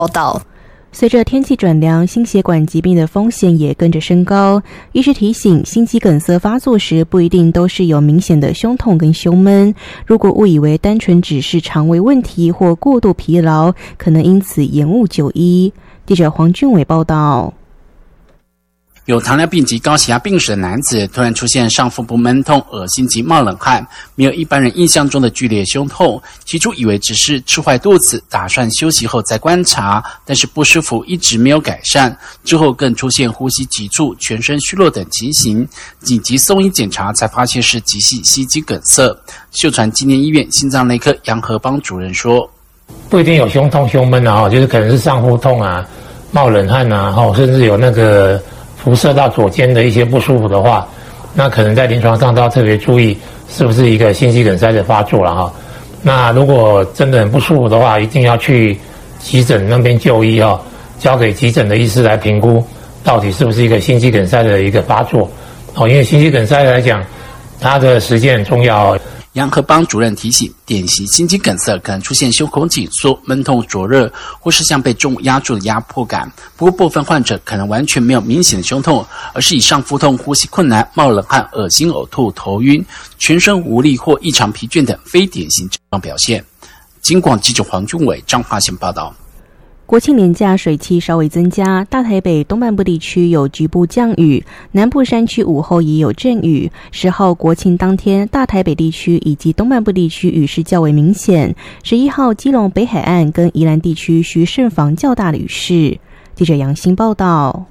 报道。 随着天气转凉，心血管疾病的风险也跟着升高。医师提醒，心肌梗塞发作时不一定都是有明显的胸痛跟胸闷，如果误以为单纯只是肠胃问题或过度疲劳，可能因此延误就医。记者黄俊伟报道。 有糖尿病及高血压病史的男子突然出现上腹部闷痛、恶心及冒冷汗，没有一般人印象中的剧烈胸痛。起初以为只是吃坏肚子，打算休息后再观察，但是不舒服一直没有改善。之后更出现呼吸急促、全身虚弱等情形，紧急送医检查才发现是急性心肌梗塞。秀传纪念医院心脏内科杨和邦主任说：“ 不一定有胸痛、胸闷啊，就是可能是上腹痛啊、冒冷汗啊，甚至有那个。”辐射到左肩的一些不舒服的话，那可能在临床上都要特别注意是不是一个心肌梗塞的发作了哈。那如果真的很不舒服的话，一定要去急诊那边就医哈，交给急诊的医师来评估到底是不是一个心肌梗塞的一个发作哦。因为心肌梗塞来讲，它的时间很重要。 杨和邦主任提醒，典型心肌梗塞可能出现胸口紧缩、闷痛灼热，或是像被重物压住的压迫感。不过部分患者可能完全没有明显的胸痛，而是以上腹痛、呼吸困难、冒冷汗、恶心、呕吐、头晕、全身无力或异常疲倦等非典型症状表现。警广记者黄俊伟彰化县报道。 国庆连假水汽稍微增加，大台北东半部地区有局部降雨，南部山区午后也有阵雨。10号国庆当天，大台北地区以及东半部地区雨势较为明显。11号基隆北海岸跟宜兰地区需慎防较大的雨势。记者杨欣报道。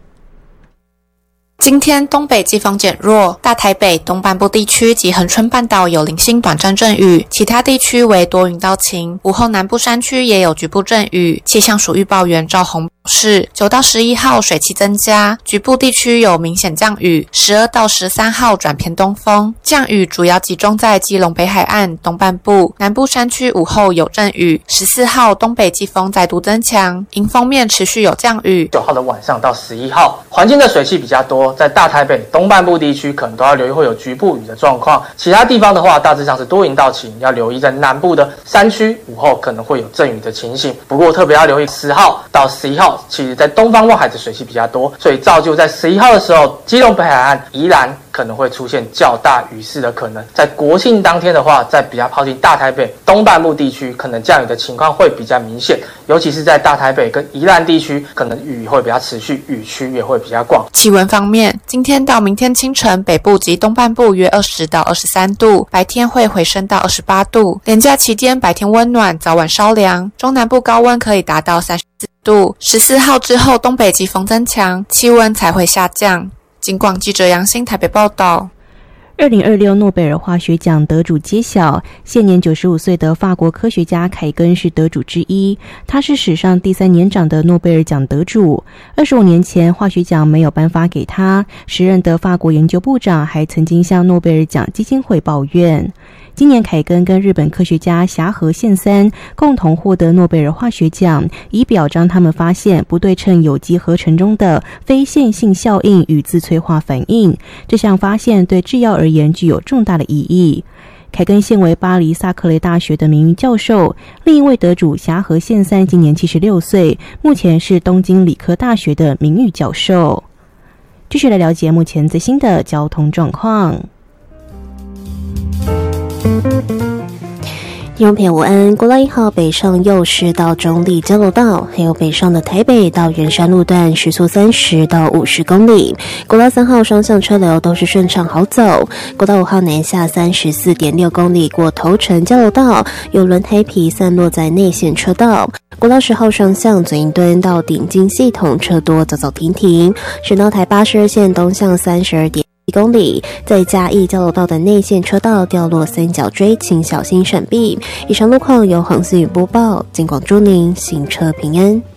今天东北季风减弱，大台北东半部地区及恒春半岛有零星短暂阵雨，其他地区为多云到晴。午后南部山区也有局部阵雨。气象署预报员赵宏是9到11号水汽增加，局部地区有明显降雨，12到13号转偏东风，降雨主要集中在基隆北海岸东半部，南部山区午后有阵雨。14号东北季风再度增强，迎风面持续有降雨。 9号的晚上到11号，环境的水汽比较多，在大台北东半部地区可能都要留意会有局部雨的状况，其他地方的话大致上是多云到晴，要留意在南部的山区午后可能会有阵雨的情形。不过特别要留意10号到11号，其实在东方望海的水汽比较多，所以造就在11号的时候，基隆北海岸、宜兰可能会出现较大雨势的可能。在国庆当天的话，在比较靠近大台北东半部地区，可能降雨的情况会比较明显，尤其是在大台北跟宜兰地区，可能雨会比较持续，雨区也会比较广。 气温方面，今天到明天清晨，北部及东半部约20到23度，白天会回升到28度。连假期间白天温暖，早晚稍凉，中南部高温可以达到34度。14号之后，东北季风增强，气温才会下降。警广记者杨欣台北报道。 2026诺贝尔化学奖得主揭晓，现年95岁的法国科学家凯根是得主之一，他是史上第3年长的诺贝尔奖得主。25年前，化学奖没有颁发给他，时任的法国研究部长还曾经向诺贝尔奖基金会抱怨。今年凯根跟日本科学家霞河宪三共同获得诺贝尔化学奖，以表彰他们发现不对称有机合成中的非线性效应与自催化反应，这项发现对制药而言具有重大的意义。凯根现为巴黎萨克雷大学的名誉教授，另一位得主霞河宪三今年76岁，目前是东京理科大学的名誉教授。继续来了解目前最新的交通状况。 听众朋友午安，国道1号北上右市到中立交流道，还有北上的台北到圆山路段时速30到50公里。国道3号双向车流都是顺畅好走。国道5号南下34.6公里过头城交流道，有轮胎皮散落在内线车道。国道10号双向左营墩到顶金系统车多走走停停。省道台82线东向32.1公里，在嘉义交流道的内线车道掉落三角锥，请小心闪避。以上路况由黄思雨播报，警广祝您行车平安。